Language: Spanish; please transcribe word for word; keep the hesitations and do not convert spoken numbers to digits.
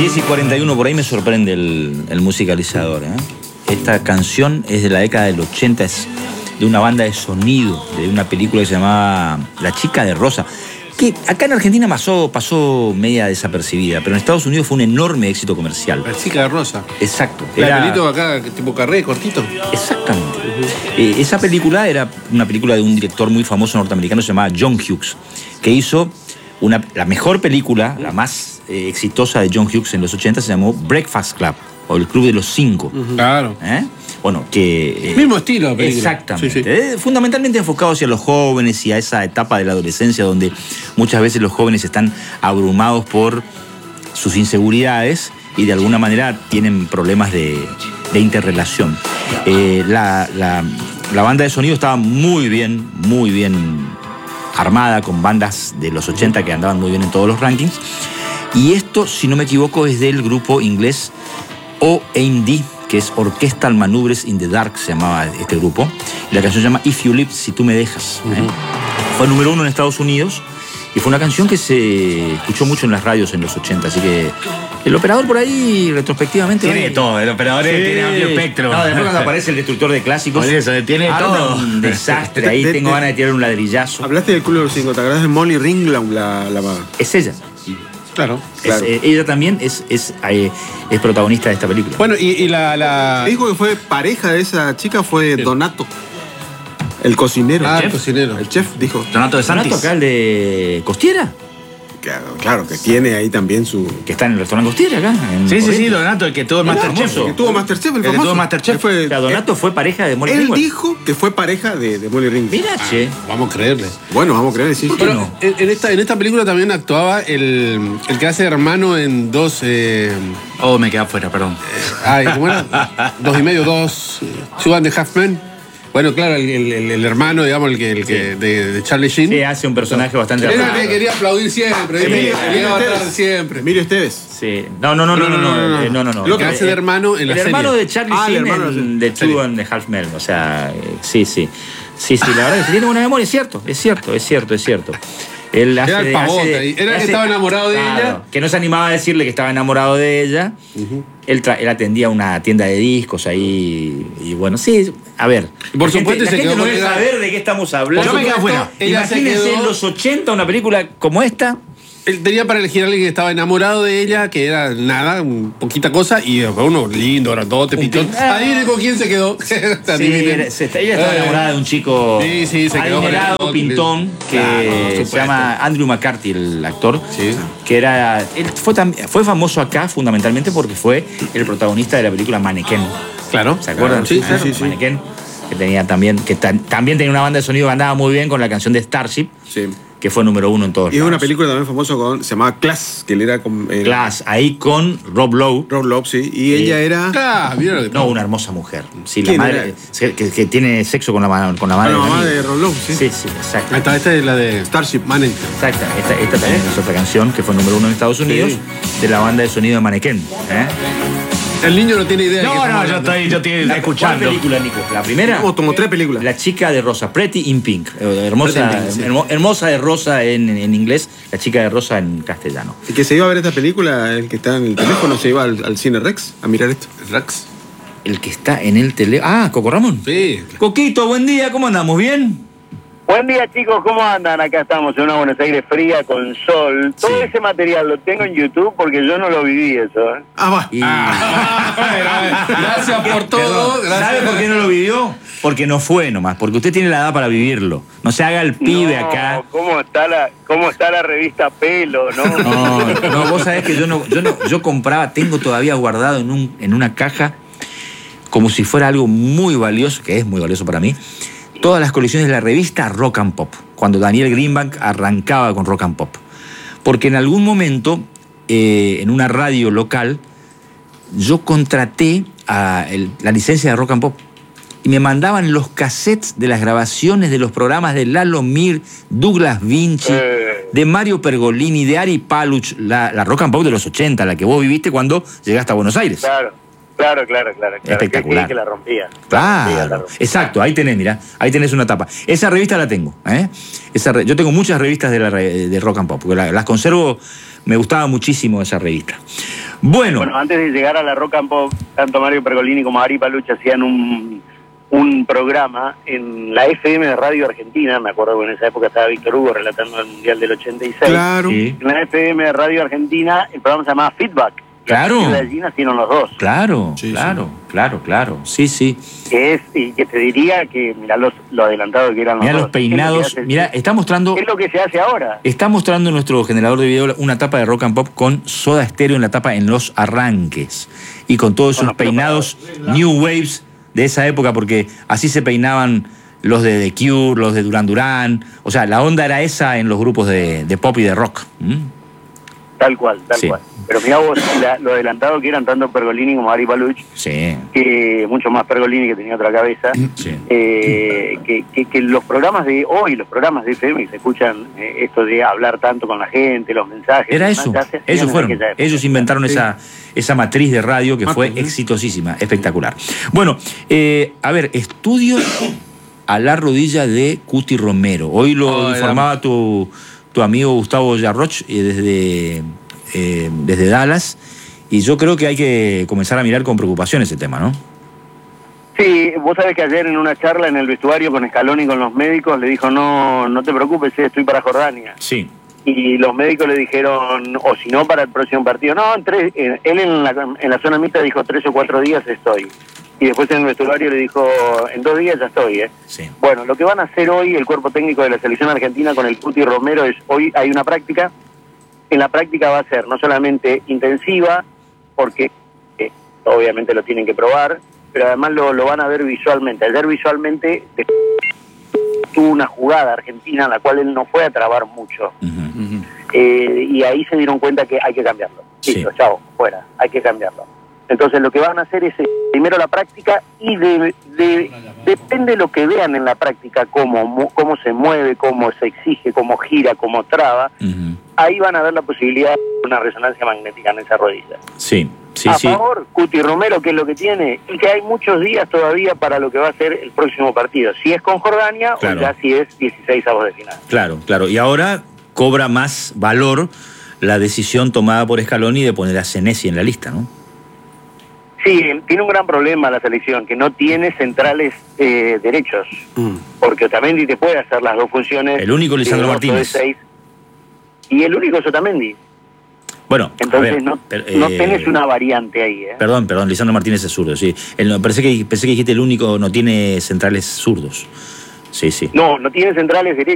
diez y cuarenta y uno, por ahí me sorprende el, el musicalizador, ¿eh? Esta canción es de la década del ochenta, es de una banda de sonido, de una película que se llamaba La Chica de Rosa, que acá en Argentina pasó, pasó media desapercibida, pero en Estados Unidos fue un enorme éxito comercial. La Chica de Rosa. Exacto. ¿La Era... pelito acá, tipo carré, cortito? Exactamente. Uh-huh. eh, esa película era una película de un director muy famoso norteamericano, se llamaba John Hughes, que hizo una, la mejor película, la más eh, exitosa de John Hughes en los ochenta, se llamó Breakfast Club, o El Club de los Cinco. Uh-huh. Claro. ¿Eh? Bueno, que... Eh, Mismo estilo de película. Exactamente. Sí, sí. Eh, fundamentalmente enfocado hacia los jóvenes y a esa etapa de la adolescencia donde muchas veces los jóvenes están abrumados por sus inseguridades y de alguna manera tienen problemas de, de interrelación. Eh, la, la, la banda de sonido estaba muy bien, muy bien armada, con bandas de los ochenta que andaban muy bien en todos los rankings. Y esto, si no me equivoco, es del grupo inglés O A M D, que es Orchestral Maneuvers in the Dark, se llamaba este grupo. Y la canción se llama If You Live, Si Tú Me Dejas. ¿eh? Uh-huh. Fue número uno en Estados Unidos y fue una canción que se escuchó mucho en las radios en los ochenta, así que el operador por ahí, retrospectivamente... Tiene de todo, el operador sí. tiene amplio espectro. No, después cuando aparece el destructor de clásicos... Por eso, tiene todo. Un desastre, ahí de, tengo de, ganas de tirar un ladrillazo. Hablaste del Club de los Cinco, ¿te acordás de Molly Ringwald, la, la, la... Es ella. Claro. Es, claro. Eh, ella también es, es, eh, es protagonista de esta película. Bueno, y, y la, la... dijo que fue pareja de esa chica, fue sí. Donato. El cocinero. Ah, el, el cocinero. El chef, dijo. Donato de Santis. ¿Donato acá, el de Costiera? Claro, claro, que tiene ahí también su... Que está en el restaurante Costiera acá. En sí, Corrientes. sí, sí, Donato, el que tuvo el Masterchef. El que tuvo Masterchef, el, el famoso. que tuvo Masterchef. Fue, o sea, Donato eh, fue pareja de Molly Él Ringwald. dijo que fue pareja de, de Molly Ringwald. Mira, ah, che. Vamos a creerle. Bueno, vamos a creerle, sí. Pero no? en, en, esta, en esta película también actuaba el, el que hace hermano en dos... Eh, oh, me quedé afuera, perdón. Eh, ay, ¿cómo era? Dos y medio, dos... Two and a Half Men. Bueno, claro, el, el, el hermano, digamos, el que, el que sí. de, de Charlie Sheen. Sí, hace un personaje bastante Era raro. el que quería aplaudir siempre. Sí, llegaba tarde siempre. Emilio Esteves. Sí. No, no, no, no, no, no, no, no, no, no, no. Lo que hace de hermano en la serie. El hermano de Charlie ah, Sheen hermano, en The Two and a Half Men. O sea, sí, sí. Sí, sí, la verdad es que tiene buena memoria, es cierto, es cierto, es cierto, es cierto. Él hace, era el pavote, hace, era el que estaba enamorado de claro, ella. Que no se animaba a decirle que estaba enamorado de ella. Uh-huh. Él, tra- él atendía una tienda de discos ahí. Y bueno, sí, a ver. Y por la supuesto, gente, se la gente quedó no debe saber de qué estamos hablando. Yo me quedo afuera. Imagínense quedó... en los ochenta una película como esta. Él tenía para elegir a alguien que estaba enamorado de ella, que era nada, un poquita cosa, y uno lindo, grandote, pitón. Ah. Adivinen con quién se quedó. Sí, era, se, ella estaba enamorada de un chico sí, sí, se adinerado, quedó pintón, que claro, se llama Andrew McCarthy, el actor, sí. que era, él fue, fue famoso acá fundamentalmente porque fue el protagonista de la película Mannequin. Claro. ¿Se acuerdan? Claro, sí, ah, sí, sí, Mannequin, que tenía también, que ta, también tenía una banda de sonido que andaba muy bien con la canción de Starship. Sí. Que fue número uno en todos y es una película también famosa con, se llamaba Class, que él era con... Eh, Class, ahí con Rob Lowe. Rob Lowe, sí. Y eh, ella era... Ah, mira, no, una hermosa mujer. Sí, la madre que, que, que tiene sexo con la, con la madre. Ah, la mamá de Rob Lowe, sí. Sí, sí, exacto. Esta, esta es la de Starship Mannequin. Exacto. Esta, esta también es otra canción que fue número uno en Estados Unidos, sí. de la banda de sonido de Mannequin. ¿eh? El niño no tiene idea. No, no, yo estoy, yo estoy la, escuchando. ¿Cuál película, Nico? La primera. Como, como tres películas. La chica de rosa, Pretty in Pink. Hermosa, Pretty in Pink, sí. hermo, hermosa de rosa en, en inglés, la chica de rosa en castellano. Y que se iba a ver esta película, el que está en el teléfono, se iba al, al cine Rex a mirar esto. Rex. El que está en el teléfono. Ah, Coco Ramón. Sí. Coquito, buen día, ¿cómo andamos? ¿Bien? Buen día, chicos, ¿cómo andan? Acá estamos en una Buenos Aires fría con sol. Todo sí. ese material lo tengo en YouTube porque yo no lo viví eso. ¿eh? Ah, va. Y... Ah, gracias por todo. Gracias. ¿Sabe por qué no lo vivió? Porque no fue nomás, porque usted tiene la edad para vivirlo. No se haga el pibe no, acá. ¿Cómo está la, cómo está la revista Pelo, no? No, no, vos sabés que yo no, yo no, yo compraba, tengo todavía guardado en un, en una caja, como si fuera algo muy valioso, que es muy valioso para mí, todas las colecciones de la revista Rock and Pop, cuando Daniel Greenbank arrancaba con Rock and Pop. Porque en algún momento, eh, en una radio local, yo contraté a el, la licencia de Rock and Pop y me mandaban los cassettes de las grabaciones de los programas de Lalo Mir, Douglas Vinci, eh. de Mario Pergolini, de Ari Paluch, la, la Rock and Pop de los ochenta, la que vos viviste cuando llegaste a Buenos Aires. Claro. Claro, claro, claro. claro. Espectacular. Que, que la rompía. Claro, la rompía, la rompía. Exacto, ahí tenés, mirá, ahí tenés una tapa. Esa revista la tengo, ¿eh? Esa re... Yo tengo muchas revistas de, la re... de Rock and Pop, porque la, las conservo, me gustaba muchísimo esa revista. Bueno, Bueno, antes de llegar a la Rock and Pop, tanto Mario Pergolini como Ari Paluch hacían un, un programa en la F M de Radio Argentina. Me acuerdo que en esa época estaba Víctor Hugo relatando el Mundial del ochenta y seis. Claro. sí, En la F M de Radio Argentina el programa se llamaba Feedback. Y Claro. a partir de allí nacieron los dos. claro, Sí, claro, claro, claro. Sí, sí. Que es, y que te diría que, mirá los, lo adelantado que eran los Mirá dos. los peinados. Es lo que Mirá, hace- está mostrando. es lo que se hace ahora. Está mostrando nuestro generador de video una tapa de Rock and Pop con Soda Stereo en la tapa en los arranques. Y con todos esos Bueno, pero peinados New Waves de esa época, porque así se peinaban los de The Cure, los de Duran Duran. O sea, la onda era esa en los grupos de, de pop y de rock. ¿Mm? Tal cual, tal Sí. cual. Pero mirá vos la- lo adelantado que eran tanto Pergolini como Ari Paluch, Sí, que mucho más Pergolini, que tenía otra cabeza, sí. eh, que, que, que los programas de hoy, los programas de F M, que se escuchan eh, esto de hablar tanto con la gente, los mensajes. Era y demás, eso. ya se hacían Ellos en fueron. aquella época. Ellos inventaron esa, esa matriz de radio que fue Matriz, ¿eh? exitosísima, espectacular. Bueno, eh, a ver, estudios a la rodilla de Cuti Romero. Hoy lo Ay, informaba tu, tu amigo Gustavo Yarroch eh, desde, eh, desde Dallas. Y yo creo que hay que comenzar a mirar con preocupación ese tema, ¿no? Sí, vos sabés que ayer en una charla en el vestuario con Scaloni y con los médicos le dijo, no, no te preocupes, eh, estoy para Jordania. Sí. Y los médicos le dijeron, o si no, para el próximo partido. No, en tres, eh, él en la, en la zona mixta dijo, tres o cuatro días estoy. Y después en el vestuario le dijo, en dos días ya estoy, ¿eh? Sí. Bueno, lo que van a hacer hoy el cuerpo técnico de la selección argentina con el Cuti Romero es, hoy hay una práctica. En la práctica va a ser no solamente intensiva, porque eh, obviamente lo tienen que probar, pero además lo, lo van a ver visualmente. Ayer visualmente de- tuvo una jugada argentina en la cual él no fue a trabar mucho. Ujú. Eh, y ahí se dieron cuenta que hay que cambiarlo. Sí. Listo, chao, fuera, hay que cambiarlo. Entonces lo que van a hacer es eh, primero la práctica y de, de- depende de lo que vean en la práctica, cómo, mu- cómo se mueve, cómo se exige, cómo gira, cómo traba, Ujú. ahí van a ver la posibilidad de una resonancia magnética en esa rodilla. Sí, sí, a sí. favor, Cuti Romero, que es lo que tiene, y que hay muchos días todavía para lo que va a ser el próximo partido. Si es con Jordania Claro. o ya si es dieciséis avos de final. Claro, claro. Y ahora cobra más valor la decisión tomada por Scaloni de poner a Senesi en la lista, ¿no? Sí, tiene un gran problema la selección, que no tiene centrales eh, derechos, Mm. porque Otamendi te puede hacer las dos funciones. El único Lisandro de ocho, de Martínez. seis, y el único es Otamendi. Bueno, Entonces a ver, no, per- no eh, tenés una variante ahí, ¿eh? Perdón, perdón, Lisandro Martínez es zurdo, sí. El, no, pensé, que, pensé que dijiste el único, no tiene centrales zurdos. Sí, sí. No, no tiene centrales derechos.